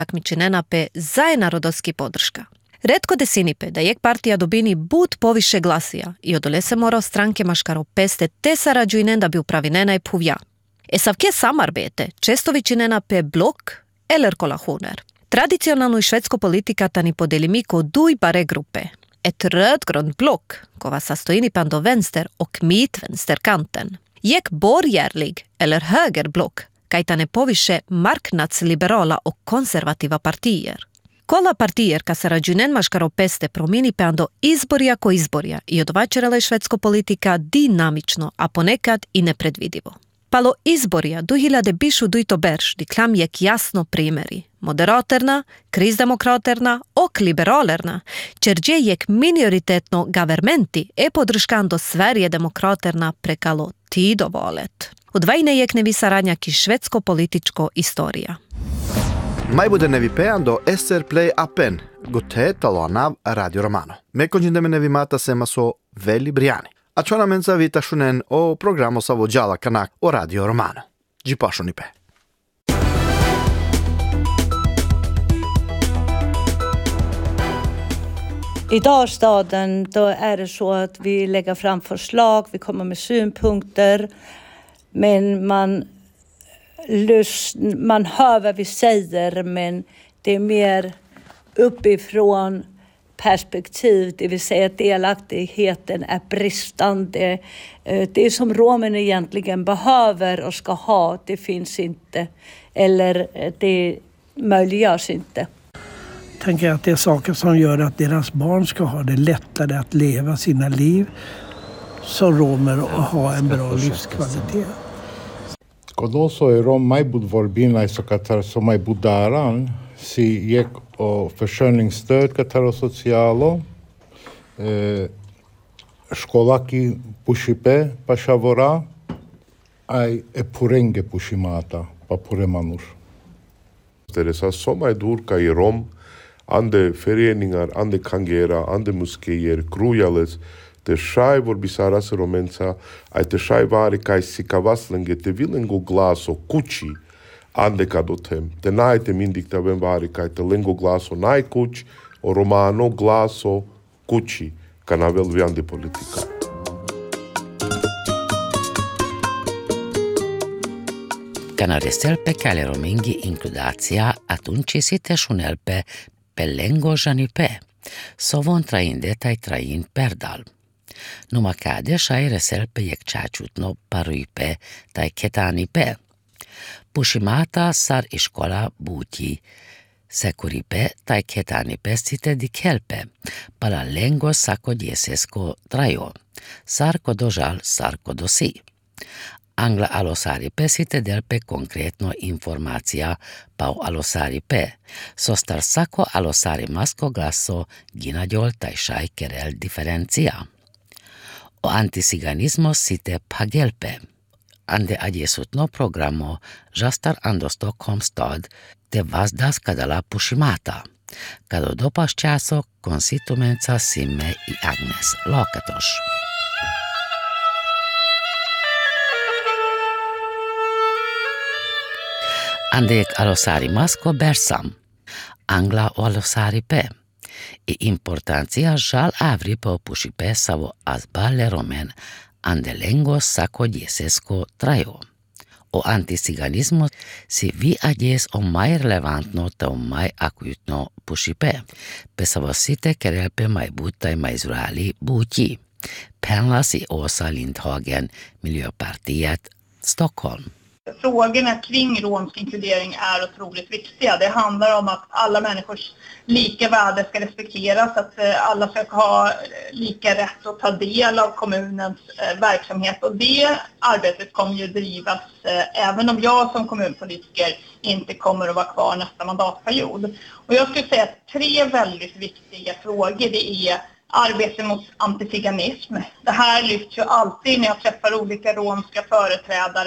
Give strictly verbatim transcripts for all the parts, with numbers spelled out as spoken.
takmičinena pe zajenarodovski podrška. Redko desinipe da jek partija dobini but poviše glasija i odolese mora stranke maškaro peste te sarađujnen da bi upravinena i puvja. E savke samarbete često vičinena pe blok eller kolationer. Tradicionalno i švedsko politika tani podelimi ko duj bare grupe. Et rödgrön block, kova sastojini pan do vänster och mitt-vänsterkanten. Jek borgerlig eller högerblock, kajtane poviše marknadsliberala och konservativa partier. Kola partijer ka sarađunen maškaro peste promini pan do izborja ko izborja i odvačerala je švedsko politika dinamično, a ponekad i nepredvidivo. Palo izborja du hiljade bišu dujto berš, diklam jek jasno primeri. Moderaterna, krizdemokraterna och liberalerna, čerđe jek minoritetno governmenti e podrškando Sverigedemokraterna prekalo tidovolet. Udvajne jek nevi saradnja ki švedsko političko istorija. Majbude nevi peando Esser Play appen, gote talanav Radio Romano. Me konjindeme nevi mata sema so veli briani. A čona menza vita šunen o programu sa vođala kanak o Radio Romano. Džipašuni pe. I Dalstaden då är det så att vi lägger fram förslag, vi kommer med synpunkter, men man, lust, man hör vad vi säger, men det är mer uppifrån perspektiv, det vill säga att delaktigheten är bristande. Det som romen egentligen behöver och ska ha, det finns inte, eller det möjliggörs inte. Jag tänker att det är saker som gör att deras barn ska ha det lättare att leva sina liv som romer och ha en bra livskvalitet. Kod oso je rom majbud vorbina iso katar so majbudaran si jek o försörjningsstöd katar o socialo eh, školaki pušipe pa šavora aj e purenge pušimata pa puremanur. Teresa somaj durka i rom ande föreningar, ande kangera, ande muskejer, krujales, te šaj vorbisara se romenca, aj te šaj vari kaj si kavaslenge, te vilengo glaso kući, ande kadotem, te najte mindik te ben vari kaj te lengo glaso najkuć, o romano glaso kući, kanavel viande politika. Canarestel pe cale romingi includația atunci si te șunel pe pe lengo janipe, sovon trainde tai train perdal. Numa cade șai resel pe jek čačutno paruipe tai ketanipe. Pušimata sar iškola buti, sekuripe tai ketanipe site dikelpe, pala lengo sako diesesko trajo, sar kodožal sar kodosi. Angla alosari pe site del pe konkretno informacija pau alosari pe. Sostar sako alosari masko glaso ginađol taj šaj kerel diferencija. O antisiganismo site pagelpe. Ande adjesutno programo žastar ando Stockholm stad te vazdas kadala pušimata. Kado dopas časo konsitumenca Simme i Agnes Lokatos. Andek alosari masko bersam, angla o alosari pe. I importancia žal avri po pušipe savo azbale romen ande lengo sako diesesko trajo. O antisiganismo si vi adjes o mai relevantno te o mai akutno pušipe, pe savo site kerelpe mai butaj mai zurali buti. Penlas i Åsa Lindhagen, Miljöpartiet, Stockholm. Frågorna kring romsk inkludering är otroligt viktiga. Det handlar om att alla människors lika värde ska respekteras, att alla ska ha lika rätt att ta del av kommunens verksamhet. Och det arbetet kommer ju drivas även om jag som kommunpolitiker inte kommer att vara kvar nästa mandatperiod. Och jag skulle säga att tre väldigt viktiga frågor, det är arbete mot antiziganism. Det här lyfts ju alltid när jag träffar olika romska företrädare.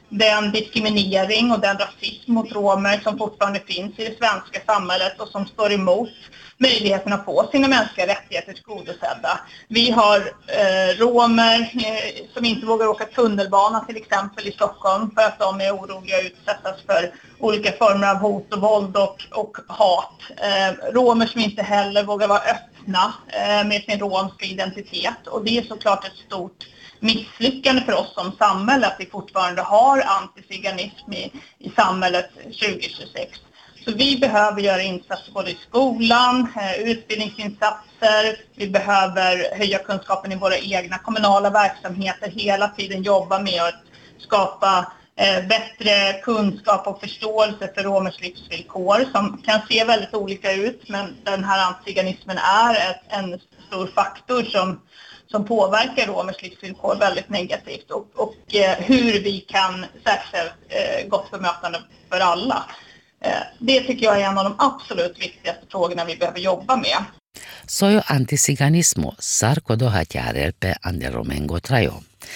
den diskriminering och den rasism mot romer som fortfarande finns i det svenska samhället och som står emot möjligheten att få sina mänskliga rättigheter tillgodosedda. Vi har eh, romer eh, som inte vågar åka tunnelbana till exempel i Stockholm för att de är oroliga att utsättas för olika former av hot och våld och, och hat. Eh, romer som inte heller vågar vara öppna eh, med sin romska identitet, och det är såklart ett stort misslyckande för oss som samhälle att vi fortfarande har antiziganism i, i samhället tjugo tjugosex. Så vi behöver göra insatser både i skolan, eh, utbildningsinsatser, vi behöver höja kunskapen i våra egna kommunala verksamheter, hela tiden jobba med att skapa eh, bättre kunskap och förståelse för romers livsvillkor som kan se väldigt olika ut, men den här antiziganismen är ett, en stor faktor som som påverkar romers livsvillkor väldigt negativt, och, och eh, hur vi kan säkerställa eh, gott bemötande för alla. Eh, det tycker jag är en av de absolut viktigaste frågorna vi behöver jobba med. Sojo anticiganismo sarko dohaťarelpe ande romengo trajo.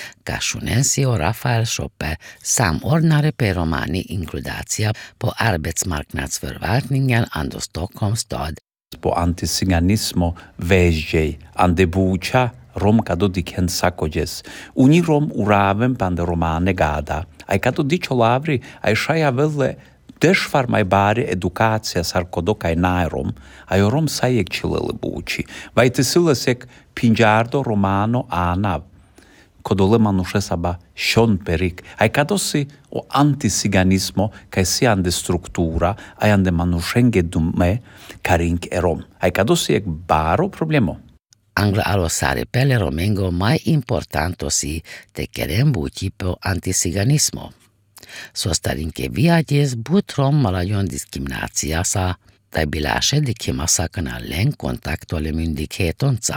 Kašunensio Rafael Schoppe samordnare per romani inkludacija po arbetsmarknadsförvaltningen ando Stockholms stad. Po anticiganismo vežej ande buča Rom kado diken sakojes. Uni Rom uravem pande romane gada. Ai kado dicho lavri, ai šaja vele dešvar mai bari edukacija sarkodo kai nairom, ai Rom sajek čilele buči. Vai tisilesek pinjardo romano anav. Kodole manuše saba šon perik. Ai kado si o anticiganismo kai si ande struktura, ai ande manušenge dume karink erom. Ai kado si ek baro problemo. Angla alo sare pele romengo mai importanto si te kerem buti po anticiganismo. So starinke viajes but rom malajon diskriminacija sa taj bilaše di kimasa kana len kontakto le myndighetonca.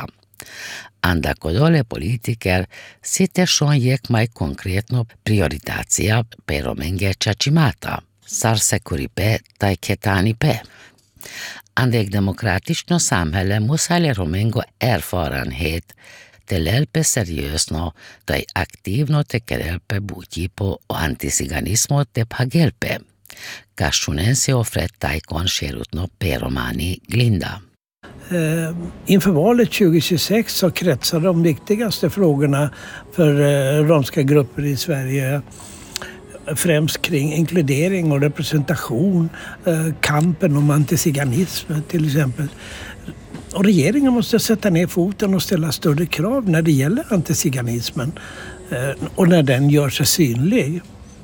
Anda kodole politiker si te šon jek mai konkretno prioritacija pe romenge čačimata. Sar sekuripe taj ketanipe. Ande ett demokratiskt samhälle måste alla romengo erfarenhet till hjälp seriösno då aktivno te kerelpe buti po anticiganismo te pagelpe. Kašunense offret taikon skerutno pe romani glinda. Eh, inför valet tjugo tjugosex så kretsar de viktigaste frågorna för eh, romska grupper i Sverige främst kring inkludering och representation, eh, kampen om antiziganism till exempel. Och regeringen måste sätta ner foten och ställa större krav när det gäller antiziganismen eh, och när den gör sig synlig.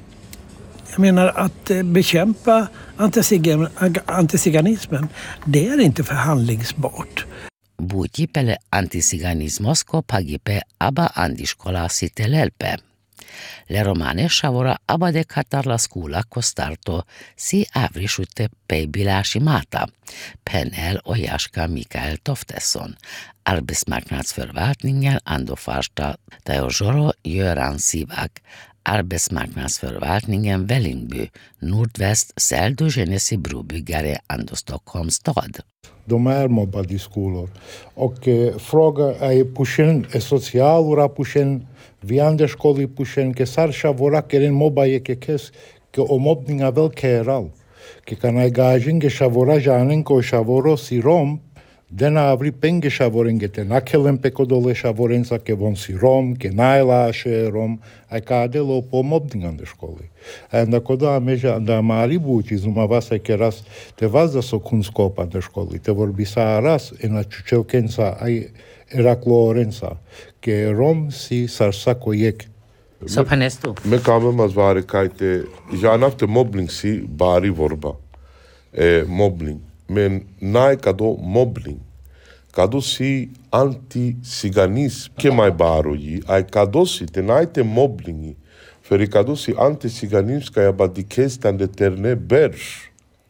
Jag menar att eh, bekämpa anticigan- antiziganismen, det är inte förhandlingsbart. Buti pele anticiganismosko pagipe aba andiškola sitelelpe. Le romane shavora aba de katar la skula kostarto si avrishute pe bilashimata. Penel och Jaska Mikael Toftesson. Arbetsmarknadsförvaltningen ando farsta Teojoro Göran Sivak. Arbetsmarknadsförvaltningen Vällingby, nordväst Säldu Genesi brobyggare ando Stockholms stad. De är mobbade i skolor. Och eh, fråga är pušen, är socialura pušen, viande školi pušen, ke sarša vora keren moba je ke kes, ke o mobbninga vel keral. Ke kanai gajen ke shavora janen ko shavoro si rom, dena avri penge shavoren ke te nakelen pekodole shavorensa ke von si rom, ke naila ashe rom, ai kade lo po mobbninga ande školi. Enda koda meja da mari buči zuma vasa ke ras te vazda so kunskop ande školi, te vorbisa ras ena čučevkensa ai eraklorensa, ke rom si sarsako jek. Så panestu. Me kamen mas vare kajte, janafte mobbning si bari vorba. Eh, mobbning. Men nai kado mobbning. Kado si anti-ciganism, ke mai baro ji, ai kado si te nai te mobbningi, feri kado si anti-ciganism ka jaba dikestan de terne berš.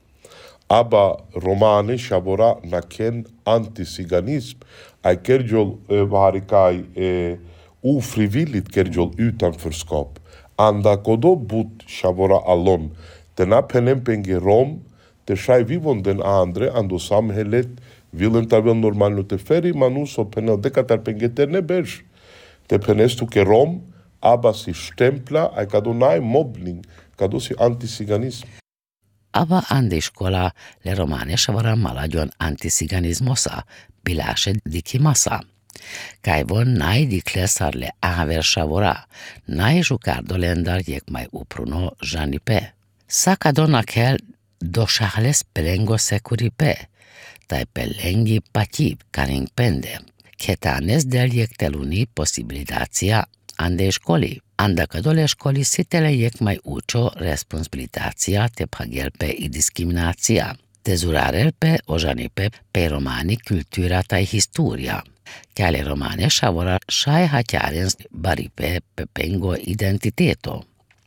Aba romane shavora naken anti-ciganism, ai kerjol eh, vare kaj eh, ofrivilligt kerjol utanförskap. Anda kodo but shavora alon. Tena penempenge rom, te shai vivon den andre, ando samhället vill inte väl normalt te feri manus och penel dekatar penge terne berš. Te penestu ke rom, abasi stämpla, ai kado nai mobbning, kado si antisiganism. Aba andiskola le romane savara malagyon antisiganismosa, bilashe dikimasa. Kai von nai diklesar le aver savora, nai jukardo lendar jek mai upruno janipe. Saka donakel do shahles pelengo sekuripe, tai pelengi pativ karing pende. Ketanes del jek teluni posibilitația ande școli. Anda cadole școli sitele jek mai učo responsabilitația te pagelpe i diskriminația. Te zurarelpe ožanipe pe romani kultura tai historia. Kääli romane savora shai hatjarens baripe pe pengo identiteto.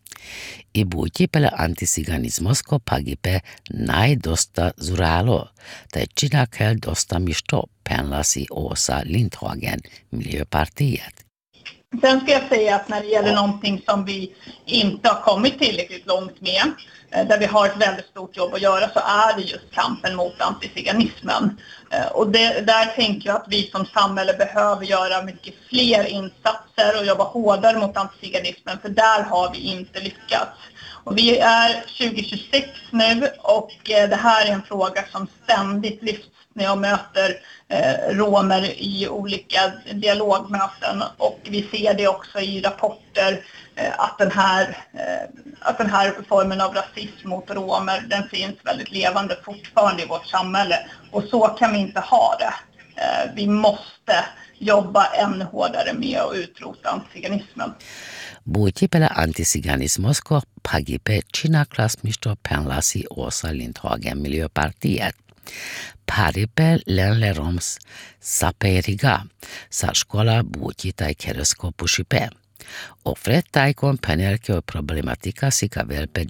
I buti pele antisiganismosko pagipe nai dosta zuralo, tai cinakel dosta misto penlasi Åsa Lindhagen, Miljöpartiet. Sen ska jag säga att när det gäller någonting som vi inte har kommit tillräckligt långt med, där vi har ett väldigt stort jobb att göra, så är det just kampen mot antisiganismen. Och det, där tänker jag att vi som samhälle behöver göra mycket fler insatser och jobba hårdare mot antisiganismen, för där har vi inte lyckats. Och vi är tjugohundratjugosex nu och det här är en fråga som ständigt lyfts när jag möter eh, romer i olika dialogmöten, och vi ser det också i rapporter eh, att, den här, eh, att den här formen av rasism mot romer, den finns väldigt levande fortfarande i vårt samhälle, och så kan vi inte ha det. Eh, vi måste jobba ännu hårdare med att utrota antisiganismen. Buti pele antisiganismosko pagipe cinaklasmisto penlasi Åsa Lindhagen, Miljöpartiet. Paripe lenle roms saperiga, sa škola buti taj keresko pušipe. Ofret tajkon penelke och problematika sika velpe.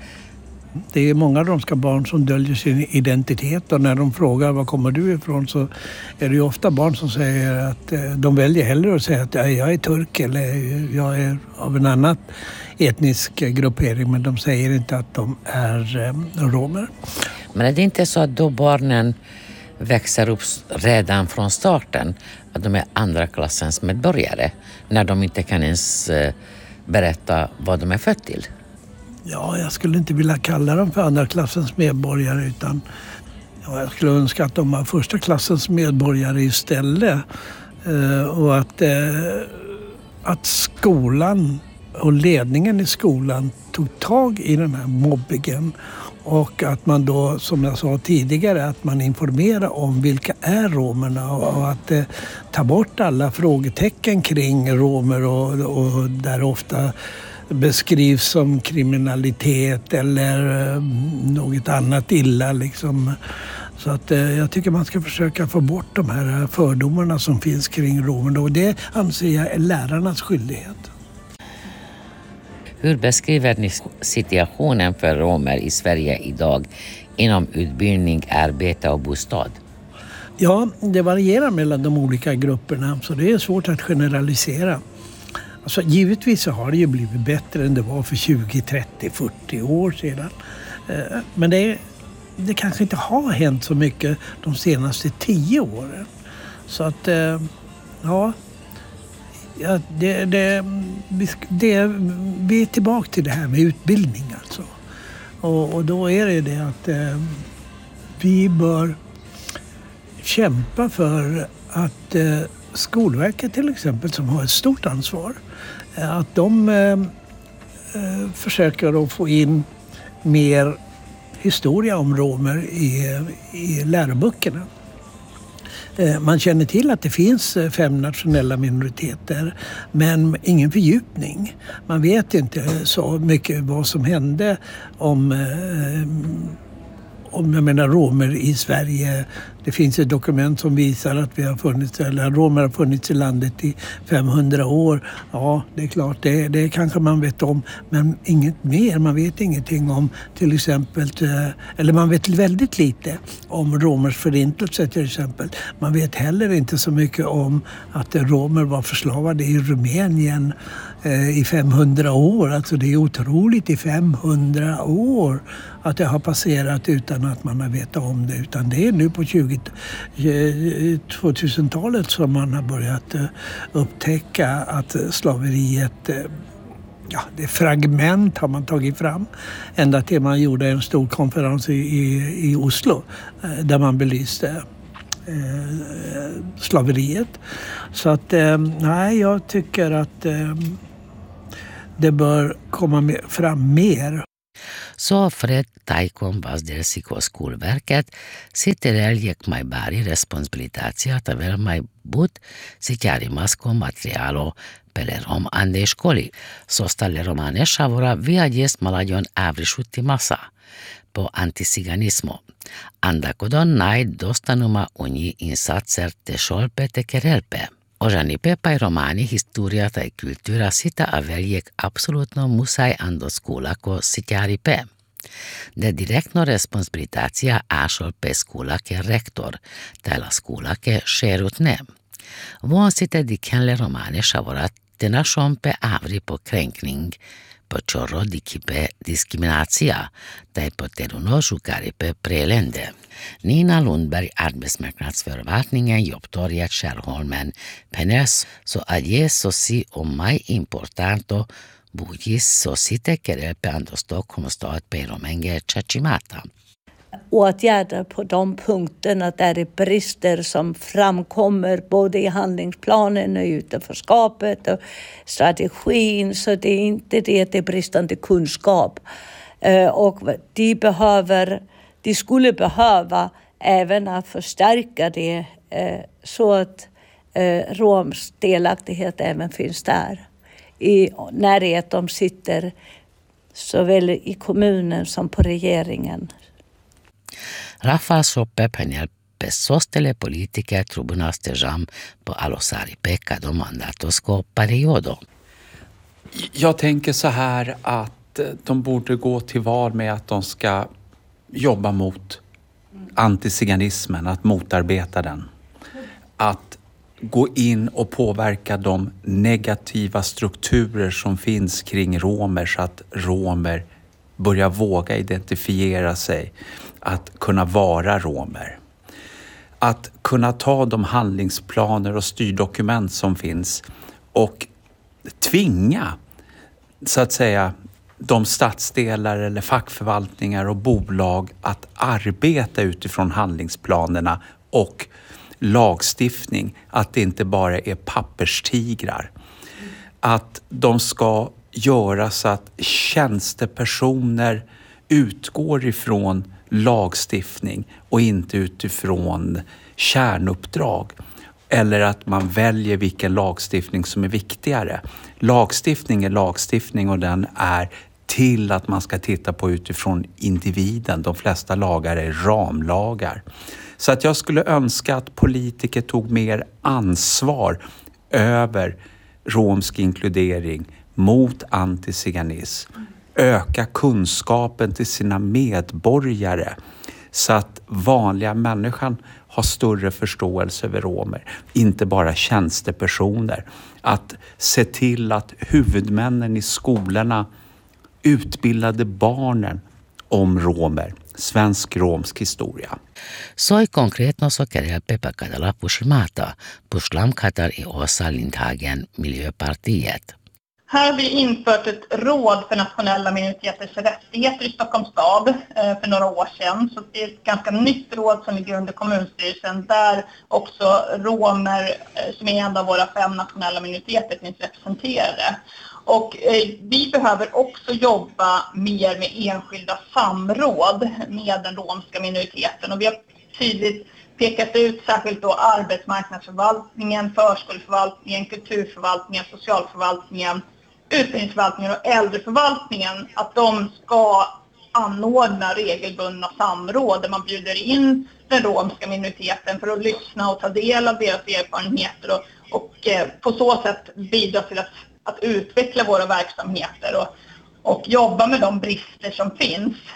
Det är många romska barn som döljer sin identitet, och när de frågar var kommer du ifrån så är det ju ofta barn som säger att de väljer hellre att säga att jag är turk eller jag är av en annan etnisk gruppering, men de säger inte att de är romer. Men är det inte så att då barnen växer upp redan från starten att de är andra klassens medborgare när de inte kan ens berätta vad de är född till? Ja, jag skulle inte vilja kalla dem för andra klassens medborgare, utan ja, jag skulle önska att de var första klassens medborgare istället. Eh, och att, eh, att skolan och ledningen i skolan tog tag i den här mobbingen, och att man då, som jag sa tidigare, att man informerar om vilka är romerna, och att eh, ta bort alla frågetecken kring romer och, och där ofta beskrivs som kriminalitet eller eh, något annat illa liksom. Så att eh, jag tycker man ska försöka få bort de här fördomarna som finns kring romerna, och det anser jag är lärarnas skyldighet. Hur beskriver ni situationen för romer i Sverige idag inom utbildning, arbete och bostad? Ja, det varierar mellan de olika grupperna, så det är svårt att generalisera. Alltså, givetvis så har det ju blivit bättre än det var för tjugo, trettio, fyrtio år sedan. Men det, det kanske inte har hänt så mycket de senaste tio åren. Så att, ja... Ja, det, det, det, vi är tillbaka till det här med utbildning alltså. Och, och då är det det att eh, vi bör kämpa för att eh, Skolverket till exempel, som har ett stort ansvar, eh, att de eh, försöker att få in mer historia om romer i, i läroböckerna. Man känner till att det finns fem nationella minoriteter, men ingen fördjupning. Man vet inte så mycket vad som hände om, om jag menar, romer i Sverige. Det finns ett dokument som visar att vi har funnits, eller romer har funnits i landet i femhundra år. Ja, det är klart, det, det kanske man vet om, men inget mer. Man vet ingenting om till exempel, eller man vet väldigt lite om romers förintelse till exempel. Man vet heller inte så mycket om att romer var förslavade i Rumänien eh, i femhundra år. Alltså det är otroligt i femhundra år att det har passerat utan att man har vetat om det. Utan det är nu på tjugo, tvåtusentalet som man har börjat eh, upptäcka att slaveriet, eh, ja, det fragment har man tagit fram. Ända till man gjorde en stor konferens i, i, i Oslo eh, där man belyste Eh, slaveriet. Så att eh, nej, jag tycker att eh, det bör komma med, fram mer. Så Fred tajkom vazdelsikko skolverket sitter eljek mai bari responsabilitacija ta vel mai but sitjarimasko materialo pele rom ande školi. Sostale romane šavora viadjes maladjon avrisutti masa po antisiganismo. Andakodon naj dostanuma unji insatser te šolpe te kerelpe. Ožanipe pa romani historia tai kultura sita aveljek absolutno musaj ando skulako sitjaripe. De direktno responsabilitacija ašolpe skulake rektor, tela skulake šerut ne. Von site dikenle romane šavorat te našompe avri på kränkning, på čorro dikipe diskriminacija, tai på teruno žukaripe prelende. Nina Lundberg, arbetsmarknadsförvaltningen, jobbtorget Skärholmen, penes så adje så si om mai importanto bugis så sitte kerelpe ando Stockholms stad peromenge chachimata. Åtgärder på de punkterna där det är brister som framkommer både i handlingsplanen och utanförskapet och strategin, så det är inte det att det är bristande kunskap. Och de behöver, de skulle behöva även att förstärka det så att roms delaktighet även finns där. I närhet de sitter såväl i kommunen som på regeringen. Rafa soppe penel pesostele politike tribunas tejam på alosari pekka do mandatosko periodo. Jag tänker så här att de borde gå till val med att de ska jobba mot antisiganismen, att motarbeta den. Att gå in och påverka de negativa strukturer som finns kring romer så att romer börjar våga identifiera sig, att kunna vara romer. Att kunna ta de handlingsplaner och styrdokument som finns och tvinga, så att säga, de stadsdelar eller fackförvaltningar och bolag att arbeta utifrån handlingsplanerna och lagstiftning. Att det inte bara är papperstigrar. Att de ska göra så att tjänstepersoner utgår ifrån lagstiftning och inte utifrån kärnuppdrag. Eller att man väljer vilken lagstiftning som är viktigare. Lagstiftning är lagstiftning och den är till att man ska titta på utifrån individen. De flesta lagar är ramlagar. Så att jag skulle önska att politiker tog mer ansvar över romsk inkludering mot antisiganism. Öka kunskapen till sina medborgare så att vanliga människan har större förståelse över romer. Inte bara tjänstepersoner. Att se till att huvudmännen i skolorna utbildade barnen om romer. Svensk romsk historia. Soi konkretno so kerelpe pakadala pushimata, pushlamkatar i Åsa Lindhagen, Miljöpartiet. Här har vi infört ett råd för nationella minoriteters rättigheter i Stockholms stad för några år sedan. Så det är ett ganska nytt råd som ligger under kommunstyrelsen där också romer, som är en av våra fem nationella minoriteter, finns representerade. Och eh, vi behöver också jobba mer med enskilda samråd med den romska minoriteten. Och vi har tydligt pekat ut särskilt då arbetsmarknadsförvaltningen, förskoleförvaltningen, kulturförvaltningen, socialförvaltningen, utbildningsförvaltningen och äldreförvaltningen. Att de ska anordna regelbundna samråd där man bjuder in den romska minoriteten för att lyssna och ta del av deras erfarenheter och, och eh, på så sätt bidra till att att utveckla våra verksamheter och, och jobba med de brister som finns.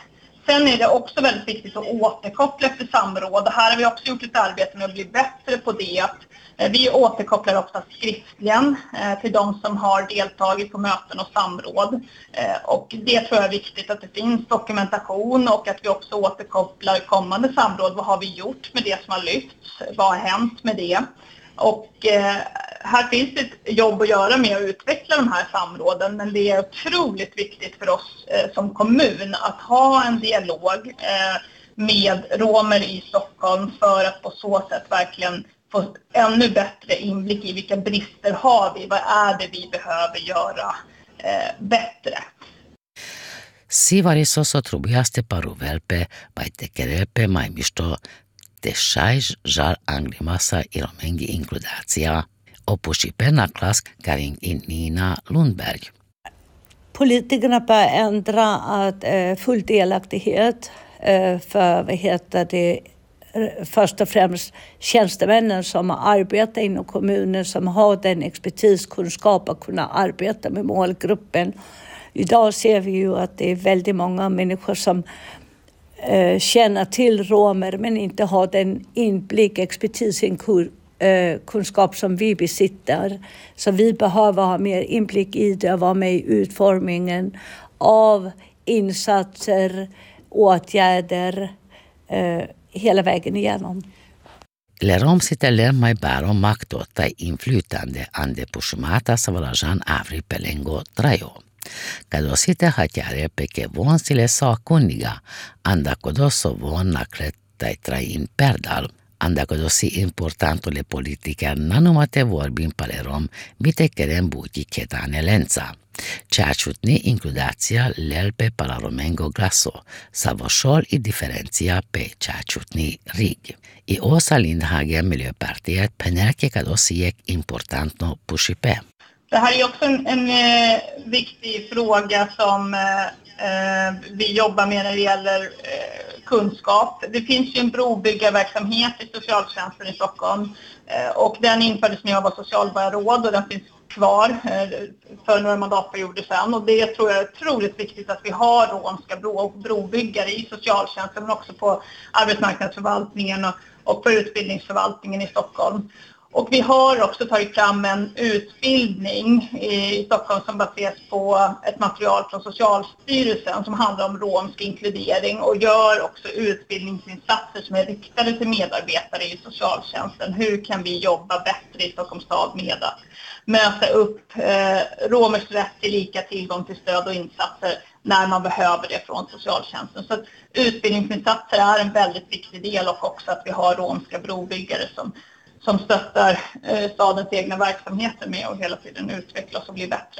Sen är det också väldigt viktigt att återkoppla efter samråd. Och här har vi också gjort ett arbete med att bli bättre på det. Att vi återkopplar ofta skriftligen till de som har deltagit på möten och samråd. Och det tror jag är viktigt, att det finns dokumentation och att vi också återkopplar kommande samråd. Vad har vi gjort med det som har lyfts? Vad har hänt med det? Och eh, här finns det ett jobb att göra med att utveckla de här samråden, men det är otroligt viktigt för oss eh, som kommun att ha en dialog eh, med romer i Stockholm för att på så sätt verkligen få ännu bättre inblick i vilka brister har vi, vad är det vi behöver göra eh, bättre. Sivari soso trubiaste paruvelpe, baitekerelpe maimisto, te šajž žal anglimasa i romengi inkludacija, opušipe na klass Karin i Nina Lundberg. Politikerna bör ändra att eh, full delaktighet eh, för vad heter det, först och främst tjänstemännen som arbetar inom kommunen, som har den expertis, kunskap att kunna arbeta med målgruppen. Idag ser vi ju att det är väldigt många människor som eh, känner till romer men inte har den inblick, expertis, eh, kunskap som vi besitter. Så vi behöver ha mer inblick i det och vara med i utformningen av insatser, åtgärder eh, hela vägen igenom. Lerom sitter lemma i bäro maktota inflytande ande pushmata savalajan avri pelengo trajo. Kad osite hatjare peke von sile sakuniga, anda kodoso von nakletai train perdal, anda kodosi importanto le politiker nanumate vorbim palerom mite kerem buti ketane lenza. Ceaciutni includația lelpe palaromengo glaso, savoșol i diferenția pe ceaciutni rig. I osa lindhage miljöpartiet penelke kadosiek importantno pushipe. Det här är också en, en eh, viktig fråga som eh, vi jobbar med när det gäller eh, kunskap. Det finns ju en brobyggarverksamhet i socialtjänsten i Stockholm eh, och den infördes när jag var socialborgarråd och den finns kvar eh, för några mandatperioder sedan. Och det tror jag är otroligt viktigt att vi har romska bro, brobyggare i socialtjänsten men också på arbetsmarknadsförvaltningen och, och på utbildningsförvaltningen i Stockholm. Och vi har också tagit fram en utbildning i Stockholm som baseras på ett material från Socialstyrelsen som handlar om romsk inkludering och gör också utbildningsinsatser som är riktade till medarbetare i socialtjänsten. Hur kan vi jobba bättre i Stockholms stad med att möta upp eh, romers rätt till lika tillgång till stöd och insatser när man behöver det från socialtjänsten. Så att utbildningsinsatser är en väldigt viktig del och också att vi har romska brobyggare som som stöttar eh, stadens egna verksamheter med och hela tiden utvecklas och bli bättre.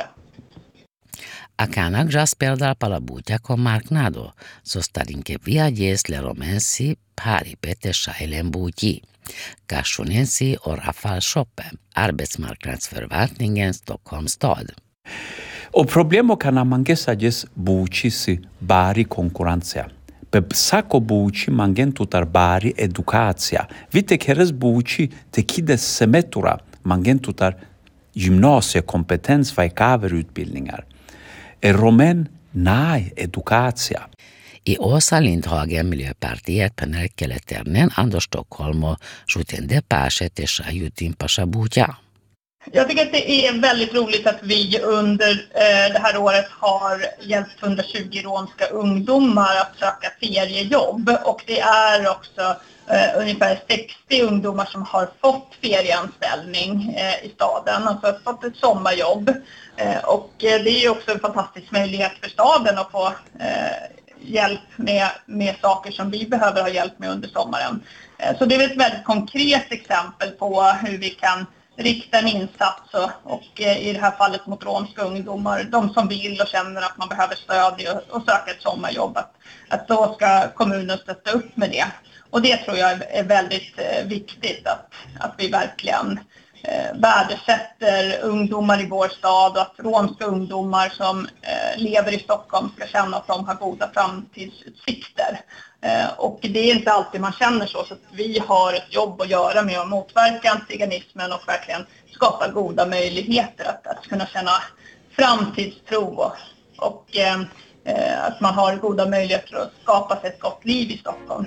Akana gras perdal palabutia con marknado, so starinke via jes le romensi pari pete shailen buti. Kashunensi och Rafal Shoppe, arbetsmarknadsförvaltningen Stockholms stad. Och problemet kan amangesa jes buchisi bari konkurencja. Pe sako buuči mangen tutar bari edukacija. Vite keres buuči te kides semetura mangen tutar gymnasie kompetens utbildningar. E romen nej edukacija. I Åsa Lindhagen Miljöpartiet penelkeleternen Anders Stockholmo skjutende pashe te shajutin pashabuja. Jag tycker att det är väldigt roligt att vi under eh, det här året har hjälpt hundratjugo romska ungdomar att söka feriejobb. Och det är också eh, ungefär sextio ungdomar som har fått ferieanställning eh, i staden. Alltså fått ett sommarjobb. Eh, och eh, det är ju också en fantastisk möjlighet för staden att få eh, hjälp med, med saker som vi behöver ha hjälp med under sommaren. Eh, så det är ett väldigt konkret exempel på hur vi kan rikta en insats och, och i det här fallet mot romska ungdomar, de som vill och känner att man behöver stöd och, och söka ett sommarjobb, att, att då ska kommunen stötta upp med det. Och det tror jag är väldigt eh, viktigt att, att vi verkligen eh, värdesätter ungdomar i vår stad och att romska ungdomar som eh, lever i Stockholm ska känna att de har goda framtidsutsikter. Eh, och det är inte alltid man känner så, så att vi har ett jobb att göra med att motverka antiziganismen och verkligen skapa goda möjligheter att, att kunna känna framtidstro. Och, och eh, eh, att man har goda möjligheter att skapa sig ett gott liv i Stockholm.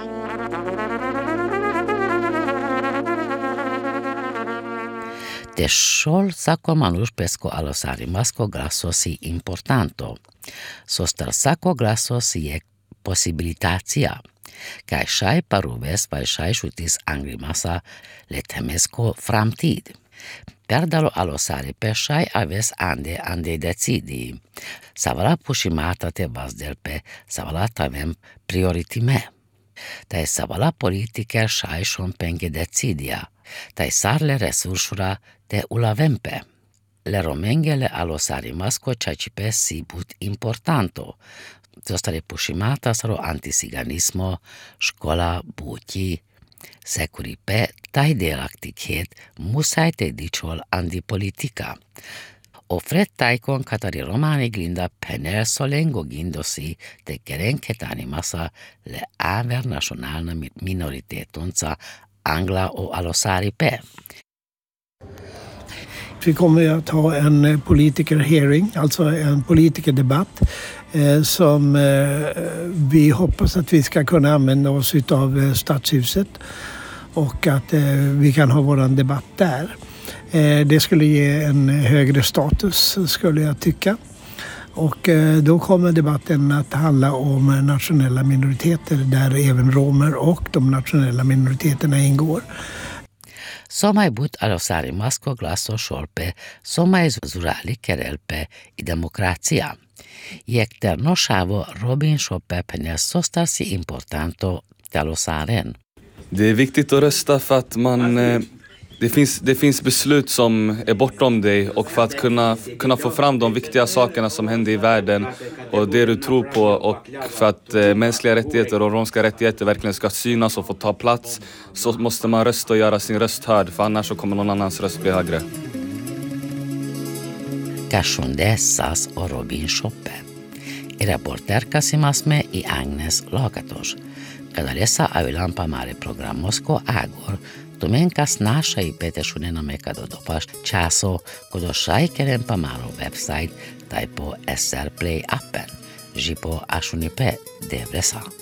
Te sol sako manus pesco alosarimasco grasso si importanto. Sostar sako grasso si e possibilitatia. Kai shai paruves vai shai shutis angrimasa le temesco framtid. Perdalo alosari pe shai aves ande ande decidi. Savala pushimata te vazdelpe, savala tavem prioritime. Tai savala politica shai shompenge decidia. Tai sarle resursura te ulavempe. Le romengele alosarimasco ciacipe sibut importanto. Zostare pushimata saro antisiganismo, škola buti, securipe tai delaktikhet musai te diciol andi politica. Ofret taikon katari romani glinda pener solengo gindosi te kerenket animasa le aver nationalna minoritetonsa angla och alosaripe. Vi kommer att ha en politiker-hearing, alltså en politikerdebatt eh, som eh, vi hoppas att vi ska kunna använda oss av eh, Stadshuset och att eh, vi kan ha våran debatt där. Eh, det skulle ge en högre status, skulle jag tycka. Och eh, då kommer debatten att handla om nationella minoriteter där även romer och de nationella minoriteterna ingår. Somai but alosarimasco glasso sciolpe, somai zurali kerelpe i demokratia. Iekter noshavo Robin Schoppe pener sostasi importanto alosaren. Det är viktigt att rösta för att man... Eh, det, finns, det finns beslut som är bortom dig och för att kunna, kunna få fram de viktiga sakerna som händer i världen och det du tror på och för att eh, mänskliga rättigheter och romska rättigheter verkligen ska synas och få ta plats så måste man rösta och göra sin röst hörd för annars så kommer någon annans röst bli högre. Cashundessas och Robin Schoppe. I reporter Kasimasme i Agnes Lakatos. Kadalesa avilan pamare programosko agor Tumenkas naša i petešunena meka do dopaš časo kodo šajkeren pamaro website taj po S R Play appen, žipo ašunipe devresa.